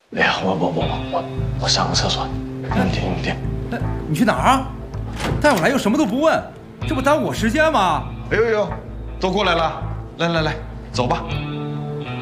哎呀，我上个厕所，你听。 你去哪儿啊？带我来又什么都不问，这不耽误我时间吗？ 哎呦，都过来了，来，走吧。